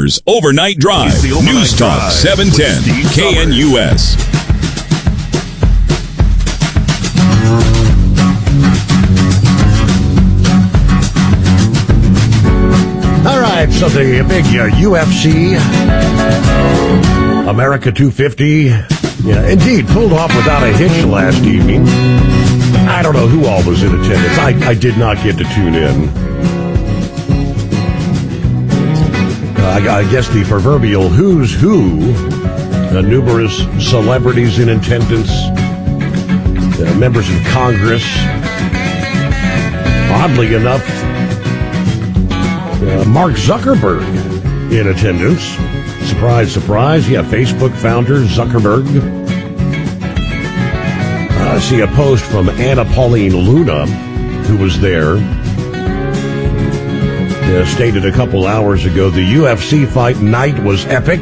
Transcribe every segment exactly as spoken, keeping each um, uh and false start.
Steve's Overnight Drive. Overnight News Talk Drive seven ten K N U S. All right, so the big uh, U F C, America two fifty, yeah, indeed, pulled off without a hitch last evening. I don't know who all was in attendance. I, I did not get to tune in. Uh, I, I guess the proverbial who's who, uh, numerous celebrities in attendance, uh, members of Congress. Oddly enough, Uh, Mark Zuckerberg in attendance. Surprise, surprise. Yeah, Facebook founder Zuckerberg. Uh, I see a post from Anna Pauline Luna, who was there. Uh, stated a couple hours ago, the U F C fight night was epic.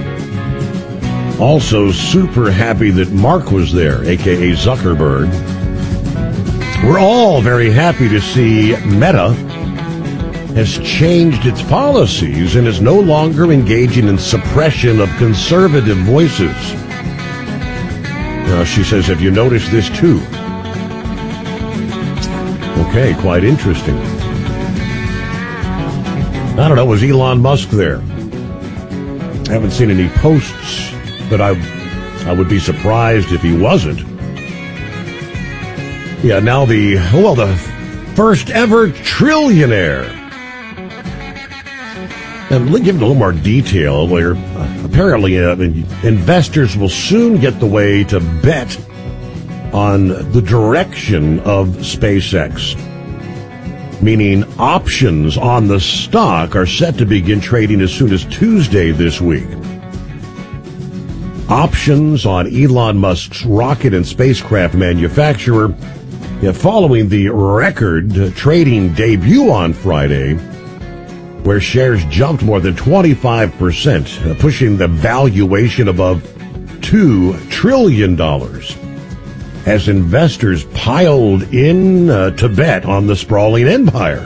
Also super happy that Mark was there, a k a. Zuckerberg. We're all very happy to see Meta has changed its policies and is no longer engaging in suppression of conservative voices. Uh, she says, have you noticed this too? Okay, quite interesting. I don't know, was Elon Musk there? I haven't seen any posts, but I, I would be surprised if he wasn't. Yeah, now the, well, the first ever trillionaire. And let me give it a little more detail where uh, apparently uh, investors will soon get the way to bet on the direction of SpaceX. Meaning options on the stock are set to begin trading as soon as Tuesday this week. Options on Elon Musk's rocket and spacecraft manufacturer, yeah, following the record trading debut on Friday, where shares jumped more than twenty-five percent, uh, pushing the valuation above two trillion dollars, as investors piled in uh, to bet on the sprawling empire,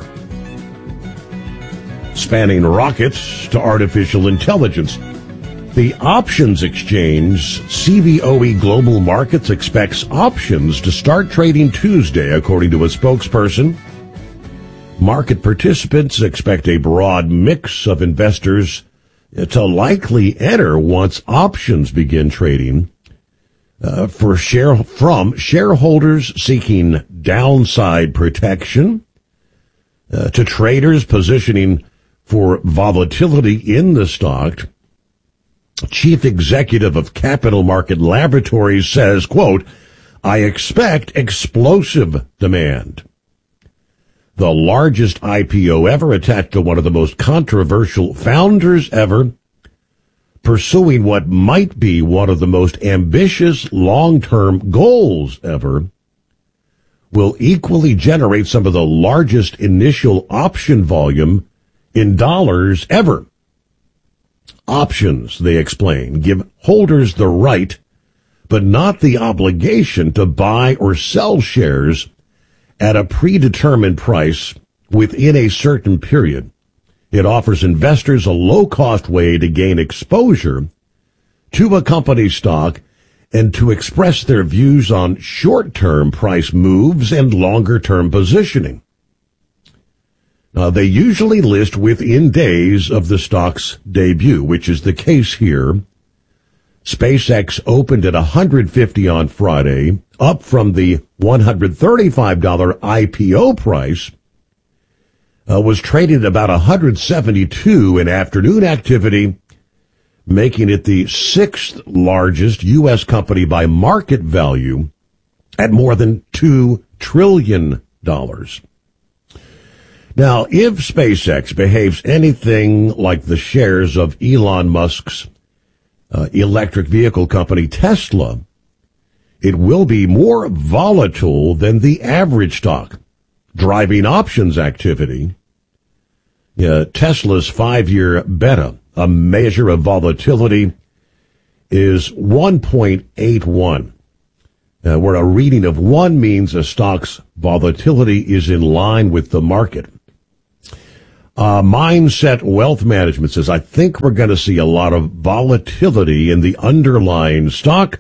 spanning rockets to artificial intelligence. The options exchange, C B O E Global Markets, expects options to start trading Tuesday, according to a spokesperson. Market participants expect a broad mix of investors to likely enter once options begin trading. Uh, for share from shareholders seeking downside protection uh, to traders positioning for volatility in the stock. Chief executive of Capital Market Laboratories says, quote, I expect explosive demand. The largest I P O ever attached to one of the most controversial founders ever, pursuing what might be one of the most ambitious long-term goals ever, will equally generate some of the largest initial option volume in dollars ever. Options, they explain, give holders the right, but not the obligation to buy or sell shares at a predetermined price within a certain period. It offers investors a low-cost way to gain exposure to a company's stock and to express their views on short-term price moves and longer-term positioning. Now, they usually list within days of the stock's debut, which is the case here. SpaceX opened at one hundred fifty dollars on Friday, up from the one hundred thirty-five dollars I P O price, uh, was traded at about one hundred seventy-two dollars in afternoon activity, making it the sixth largest U S company by market value at more than two trillion dollars. Now, if SpaceX behaves anything like the shares of Elon Musk's uh, electric vehicle company Tesla, it will be more volatile than the average stock, driving options activity. Uh, Tesla's five-year beta, a measure of volatility, is one point eight one, uh, where a reading of one means a stock's volatility is in line with the market. Uh, Mindset Wealth Management says, I think we're going to see a lot of volatility in the underlying stock.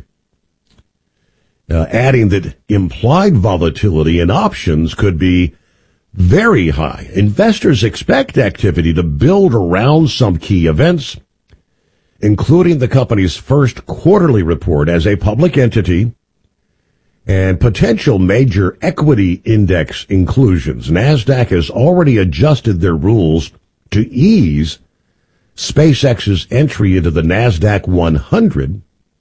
Uh, adding that implied volatility in options could be very high. Investors expect activity to build around some key events, including the company's first quarterly report as a public entity and potential major equity index inclusions. NASDAQ has already adjusted their rules to ease SpaceX's entry into the NASDAQ one hundred.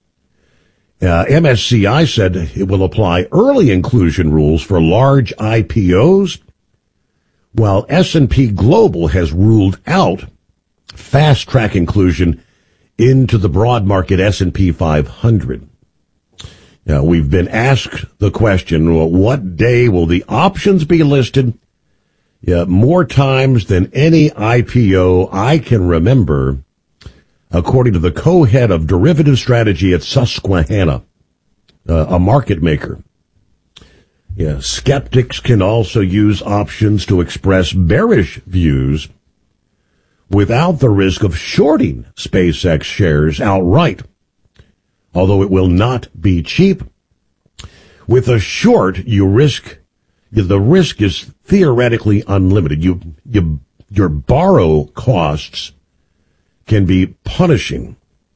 Uh, M S C I said it will apply early inclusion rules for large I P Os, while S and P Global has ruled out fast-track inclusion into the broad market S and P five hundred. Now, we've been asked the question, well, what day will the options be listed? Yeah, more times than any I P O I can remember, according to the co-head of derivative strategy at Susquehanna, uh, a market maker. Yeah, skeptics can also use options to express bearish views without the risk of shorting SpaceX shares outright, although it will not be cheap. With a short, you risk, the risk is theoretically unlimited. You, you, your borrow costs can be punishing.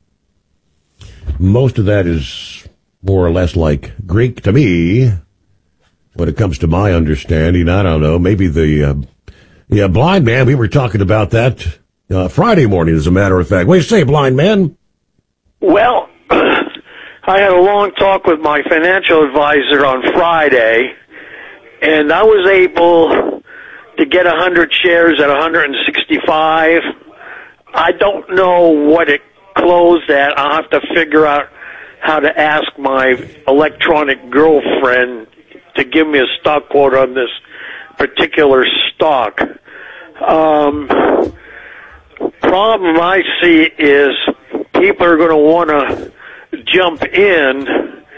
Most of that is more or less like Greek to me when it comes to my understanding. I don't know, maybe the uh, yeah, blind man, we were talking about that uh, Friday morning, as a matter of fact. What do you say, blind man? Well, I had a long talk with my financial advisor on Friday, and I was able to get one hundred shares at one hundred sixty-five. I don't know what it closed at. I'll have to figure out how to ask my electronic girlfriend to give me a stock quote on this particular stock. Um, problem I see is people are going to want to jump in,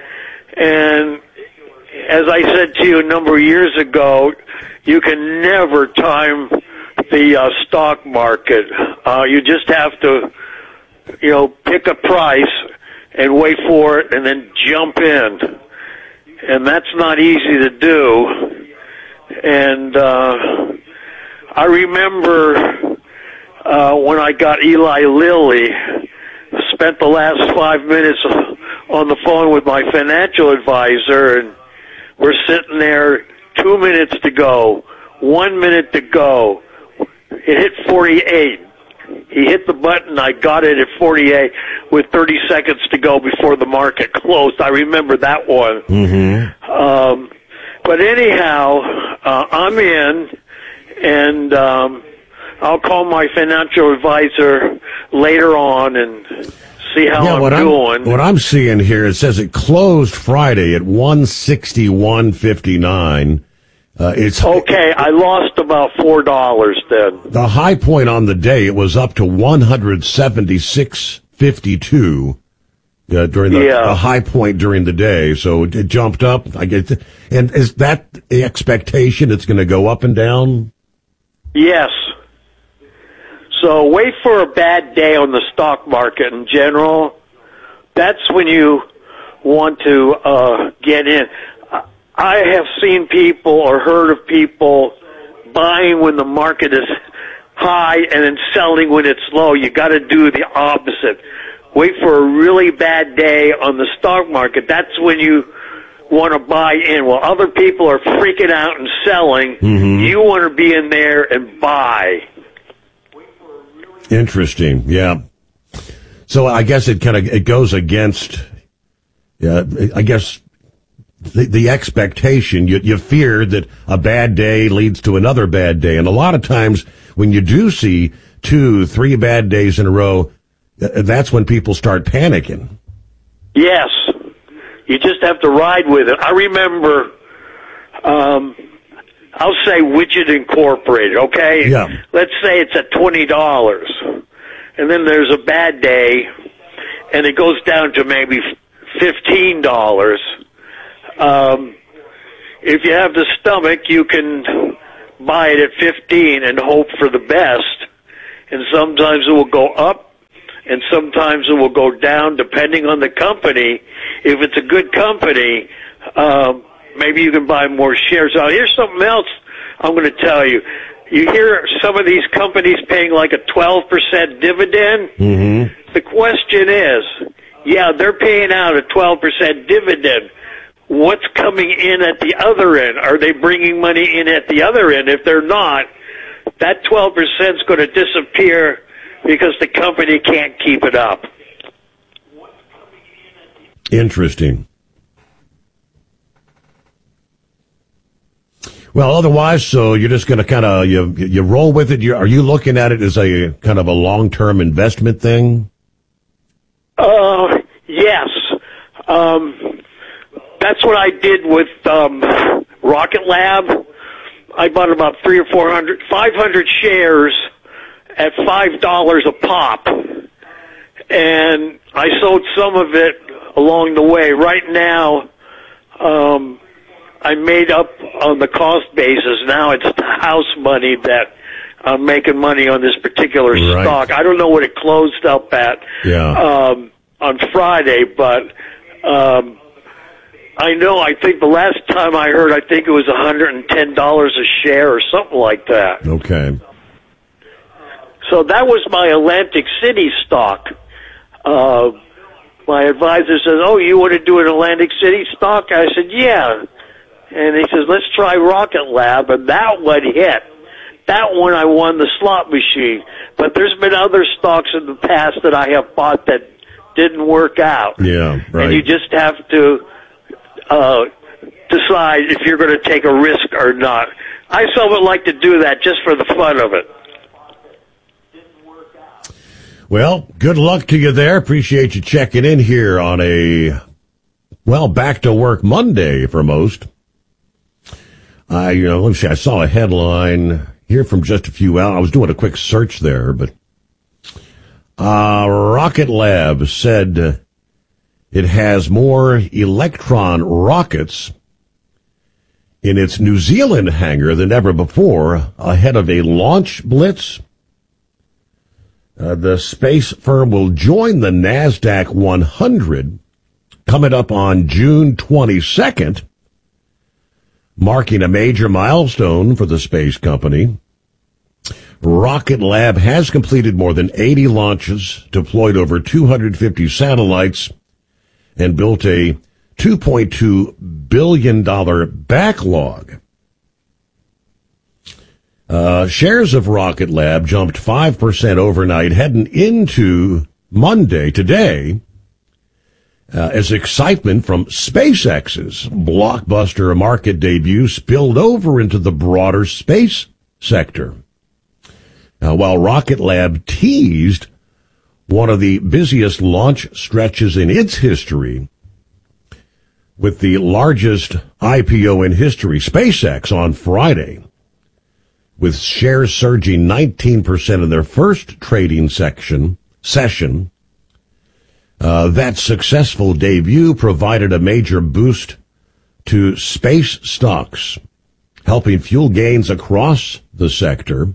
and as I said to you a number of years ago, you can never time the uh, stock market. Uh, you just have to, you know, pick a price and wait for it and then jump in. And that's not easy to do. And uh, I remember uh, when I got Eli Lilly, spent the last five minutes on the phone with my financial advisor, and we're sitting there, two minutes to go, one minute to go. It hit forty-eight. He hit the button. I got it at forty-eight with thirty seconds to go before the market closed. I remember that one. Mm-hmm. Um, but anyhow, uh, I'm in, and um, I'll call my financial advisor later on and see how yeah, I'm what doing. I'm, what I'm seeing here, it says it closed Friday at one sixty-one fifty-nine. Uh, it's okay. I lost about four dollars then. The high point on the day, it was up to one seventy-six fifty-two uh, during the, yeah. the high point during the day. So it, it jumped up. I get, and is that the expectation? It's going to go up and down. Yes. So wait for a bad day on the stock market in general. That's when you want to uh, get in. I have seen people or heard of people buying when the market is high and then selling when it's low. You got to do the opposite. Wait for a really bad day on the stock market. That's when you want to buy in. While other people are freaking out and selling, mm-hmm. you want to be in there and buy. Interesting. Yeah. So I guess it kind of it goes against. Yeah, I guess. The, the expectation, you, you fear that a bad day leads to another bad day. And a lot of times when you do see two, three bad days in a row, that's when people start panicking. Yes. You just have to ride with it. I remember, um, I'll say Widget Incorporated, okay? Yeah. Let's say it's at twenty dollars. And then there's a bad day, and it goes down to maybe fifteen dollars. Um, if you have the stomach, you can buy it at fifteen and hope for the best. And sometimes it will go up, and sometimes it will go down, depending on the company. If it's a good company, um, maybe you can buy more shares. Now, here's something else I'm going to tell you. You hear some of these companies paying like a twelve percent dividend. Mm-hmm. The question is, yeah, they're paying out a twelve percent dividend. What's coming in at the other end? Are they bringing money in at the other end? If they're not, that twelve percent is going to disappear because the company can't keep it up. Interesting. Well, otherwise, so you're just going to kind of, you you roll with it. You're, are you looking at it as a kind of a long-term investment thing? Uh, yes. Um, that's what I did with um, Rocket Lab. I bought about three or four hundred, five hundred shares at five dollars a pop, and I sold some of it along the way. Right now, um, I made up on the cost basis. Now it's the house money that I'm making money on this particular right. stock. I don't know what it closed up at yeah. um, on Friday, but um, I know, I think the last time I heard, I think it was one hundred ten dollars a share or something like that. Okay. So that was my Atlantic City stock. Uh, my advisor says, oh, you want to do an Atlantic City stock? I said, yeah. And he says, let's try Rocket Lab. And that one hit. That one I won the slot machine. But there's been other stocks in the past that I have bought that didn't work out. Yeah, right. And you just have to uh, decide if you're going to take a risk or not. I somewhat like to do that just for the fun of it. Well, good luck to you there. Appreciate you checking in here on a, well, back to work Monday for most. I, you know, let me see, I saw a headline here from just a few hours. I was doing a quick search there, but, uh, Rocket Lab said uh, it has more Electron rockets in its New Zealand hangar than ever before ahead of a launch blitz. Uh, the space firm will join the NASDAQ one hundred coming up on June twenty-second, marking a major milestone for the space company. Rocket Lab has completed more than eighty launches, deployed over two hundred fifty satellites, and built a two point two billion dollars backlog. Uh, shares of Rocket Lab jumped five percent overnight heading into Monday, today, uh, as excitement from SpaceX's blockbuster market debut spilled over into the broader space sector. Now, while Rocket Lab teased one of the busiest launch stretches in its history, with the largest I P O in history, SpaceX, on Friday, with shares surging nineteen percent in their first trading section session. Uh, that successful debut provided a major boost to space stocks, helping fuel gains across the sector.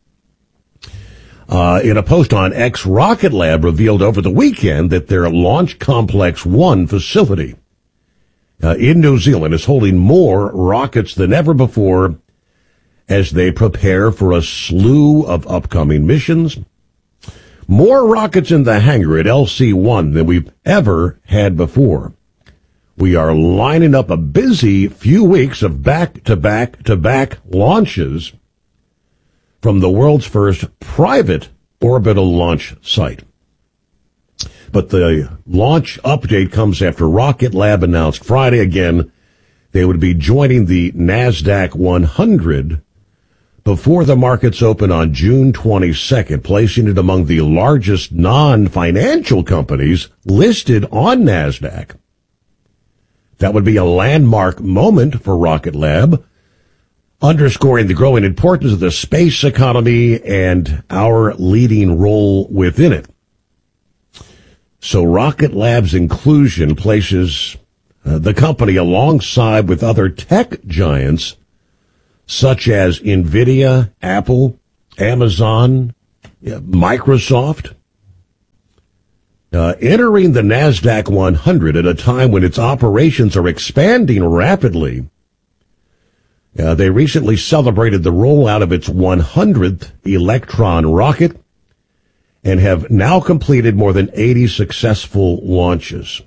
Uh, in a post on X, Rocket Lab revealed over the weekend that their Launch Complex One facility uh, in New Zealand is holding more rockets than ever before as they prepare for a slew of upcoming missions. More rockets in the hangar at L C one than we've ever had before. We are lining up a busy few weeks of back-to-back-to-back launches from the world's first private orbital launch site. But the launch update comes after Rocket Lab announced Friday again they would be joining the NASDAQ one hundred before the markets open on June twenty-second, placing it among the largest non-financial companies listed on NASDAQ. That would be a landmark moment for Rocket Lab, underscoring the growing importance of the space economy and our leading role within it. So Rocket Lab's inclusion places uh, the company alongside with other tech giants such as NVIDIA, Apple, Amazon, Microsoft, uh, entering the NASDAQ one hundred at a time when its operations are expanding rapidly. Uh, they recently celebrated the rollout of its one hundredth Electron rocket and have now completed more than eighty successful launches.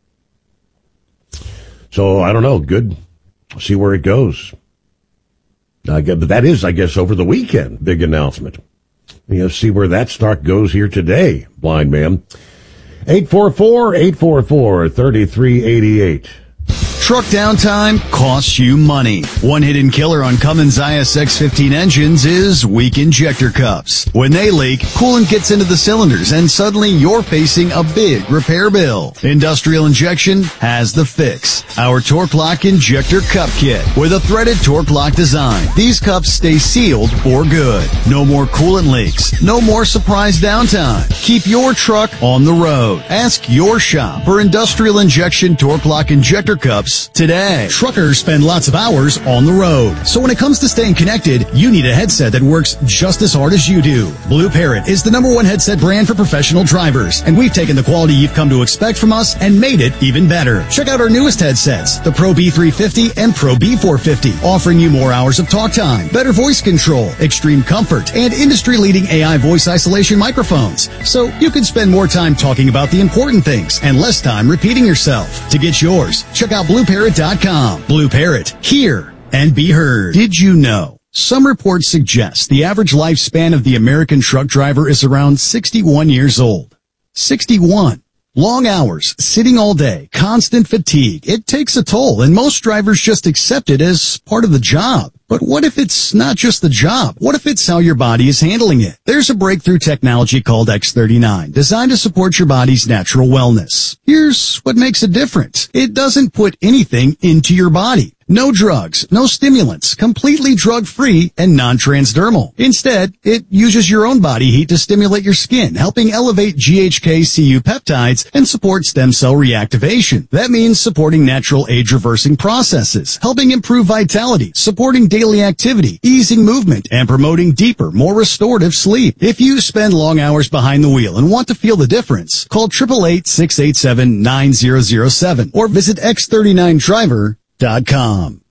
So, I don't know, good. See where it goes. I guess, but that is, I guess, over the weekend, big announcement. You know, see where that stock goes here today, blind man. eight four four, eight four four, three three eight eight. Truck downtime costs you money. One hidden killer on Cummins I S X fifteen engines is weak injector cups. When they leak, coolant gets into the cylinders and suddenly you're facing a big repair bill. Industrial Injection has the fix. Our Torque Lock Injector Cup Kit with a threaded Torque Lock design. These cups stay sealed for good. No more coolant leaks. No more surprise downtime. Keep your truck on the road. Ask your shop for Industrial Injection Torque Lock Injector Cups today. Truckers spend lots of hours on the road. So when it comes to staying connected, you need a headset that works just as hard as you do. Blue Parrot is the number one headset brand for professional drivers, and we've taken the quality you've come to expect from us and made it even better. Check out our newest headsets, the Pro B three fifty and Pro B four fifty, offering you more hours of talk time, better voice control, extreme comfort, and industry-leading A I voice isolation microphones. So you can spend more time talking about the important things and less time repeating yourself. To get yours, check out blue parrot dot com. Blue Parrot, hear and be heard. Did you know? Some reports suggest the average lifespan of the American truck driver is around sixty-one years old. sixty-one. Long hours, sitting all day, constant fatigue. It takes a toll, and most drivers just accept it as part of the job. But what if it's not just the job? What if it's how your body is handling it? There's a breakthrough technology called X thirty-nine, designed to support your body's natural wellness. Here's what makes it different. It doesn't put anything into your body. No drugs, no stimulants, completely drug-free and non-transdermal. Instead, it uses your own body heat to stimulate your skin, helping elevate G H K C U peptides and support stem cell reactivation. That means supporting natural age-reversing processes, helping improve vitality, supporting daily activity, easing movement, and promoting deeper, more restorative sleep. If you spend long hours behind the wheel and want to feel the difference, call eight eight eight, six eight seven, nine zero zero seven or visit x thirty-nine driver dot com.